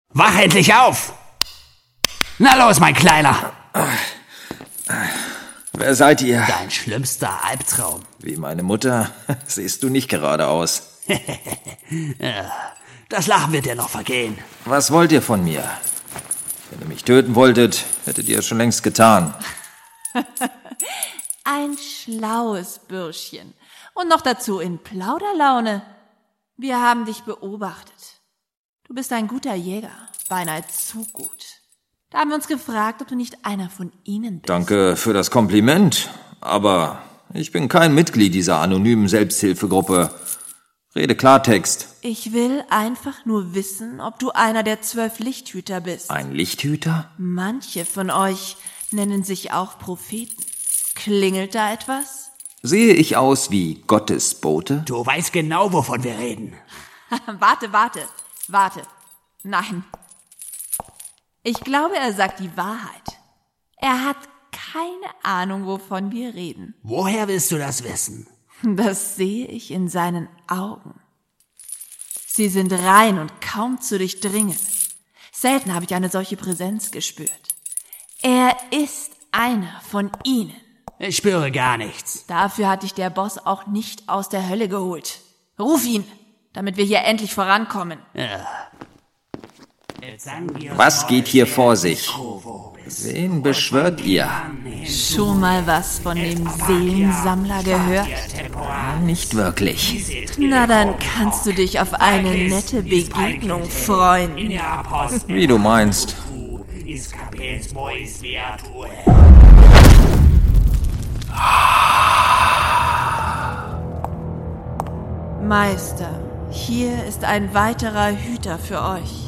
Wach endlich auf! Na los, mein Kleiner! Wer seid ihr? Dein schlimmster Albtraum. Wie meine Mutter siehst du nicht gerade aus. Das Lachen wird dir noch vergehen. Was wollt ihr von mir? Wenn ihr mich töten wolltet, hättet ihr es schon längst getan. Ein schlaues Bürschchen. Und noch dazu in Plauderlaune. Wir haben dich beobachtet. Du bist ein guter Jäger, beinahe zu gut. Da haben wir uns gefragt, ob du nicht einer von ihnen bist. Danke für das Kompliment, aber ich bin kein Mitglied dieser anonymen Selbsthilfegruppe. Rede Klartext. Ich will einfach nur wissen, ob du einer der 12 Lichthüter bist. Ein Lichthüter? Manche von euch nennen sich auch Propheten. Klingelt da etwas? Sehe ich aus wie Gottes Bote? Du weißt genau, wovon wir reden. Warte. Nein. Ich glaube, er sagt die Wahrheit. Er hat keine Ahnung, wovon wir reden. Woher willst du das wissen? Das sehe ich in seinen Augen. Sie sind rein und kaum zu durchdringen. Selten habe ich eine solche Präsenz gespürt. Er ist einer von ihnen. Ich spüre gar nichts. Dafür hat dich der Boss auch nicht aus der Hölle geholt. Ruf ihn, damit wir hier endlich vorankommen. Ja. Was geht hier vor sich? Wen beschwört ihr? Schon mal was von dem Seelensammler gehört? Nicht wirklich. Na, dann kannst du dich auf eine nette Begegnung freuen. Wie du meinst. Meister, hier ist ein weiterer Hüter für euch.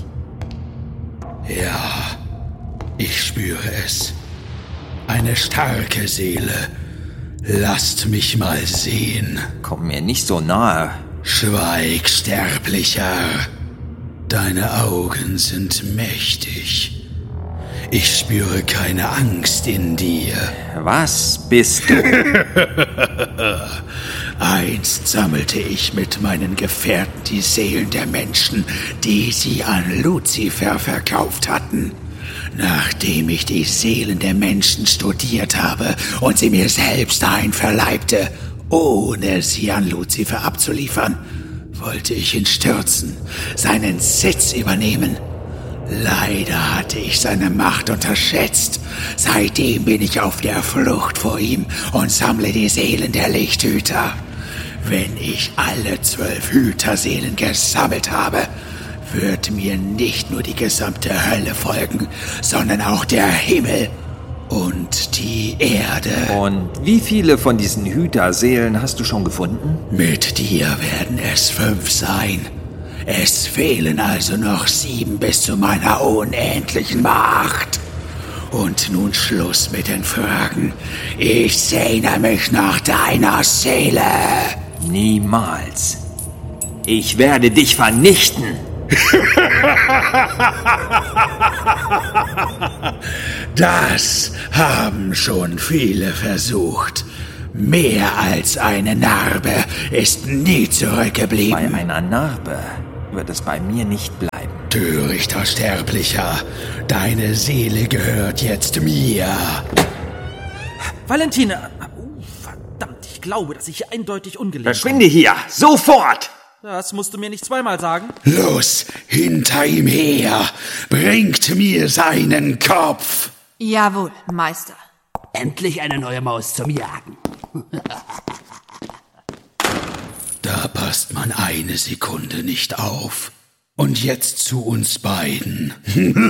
Ja, ich spüre es. Eine starke Seele. Lasst mich mal sehen. Komm mir nicht so nahe. Schweig, Sterblicher. Deine Augen sind mächtig. Ich spüre keine Angst in dir. Was bist du? Einst sammelte ich mit meinen Gefährten die Seelen der Menschen, die sie an Luzifer verkauft hatten. Nachdem ich die Seelen der Menschen studiert habe und sie mir selbst einverleibte, ohne sie an Luzifer abzuliefern, wollte ich ihn stürzen, seinen Sitz übernehmen. Leider hatte ich seine Macht unterschätzt. Seitdem bin ich auf der Flucht vor ihm und sammle die Seelen der Lichthüter. Wenn ich alle 12 Hüterseelen gesammelt habe, wird mir nicht nur die gesamte Hölle folgen, sondern auch der Himmel und die Erde. Und wie viele von diesen Hüterseelen hast du schon gefunden? Mit dir werden es 5 sein. Es fehlen also noch 7 bis zu meiner unendlichen Macht. Und nun Schluss mit den Fragen. Ich sehne mich nach deiner Seele. Niemals. Ich werde dich vernichten. Das haben schon viele versucht. Mehr als eine Narbe ist nie zurückgeblieben. Bei einer Narbe wird es bei mir nicht bleiben. Törichter Sterblicher, deine Seele gehört jetzt mir. Valentina! Verdammt, ich glaube, dass ich hier eindeutig ungelegen bin. Verschwinde hier! Sofort! Das musst du mir nicht zweimal sagen. Los, hinter ihm her! Bringt mir seinen Kopf! Jawohl, Meister. Endlich eine neue Maus zum Jagen. Da passt man eine Sekunde nicht auf. Und jetzt zu uns beiden.